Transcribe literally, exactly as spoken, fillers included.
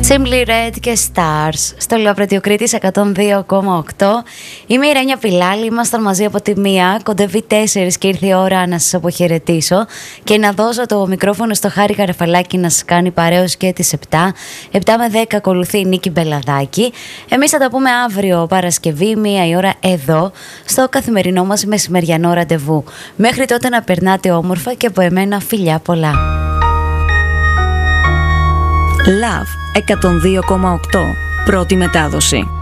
Simply Red και Stars στο Λεωπρατείο Κρήτης εκατόν δύο κόμμα οκτώ. Είμαι η Ρένια Πιλάλη, ήμασταν μαζί από τη μία, κοντεύει τέσσερις και ήρθε η ώρα να σας αποχαιρετήσω και να δώσω το μικρόφωνο στο Χάρη Καραφαλάκη να σας κάνει παρέως και τις επτά. επτά με δέκα ακολουθεί η Νίκη Μπελαδάκη. Εμείς θα τα πούμε αύριο Παρασκευή, μία η ώρα εδώ, στο καθημερινό μας μεσημεριανό ραντεβού. Μέχρι τότε να περνάτε όμορφα και από εμένα φιλιά πολλά. Love εκατόν δύο κόμμα οκτώ. Πρώτη μετάδοση.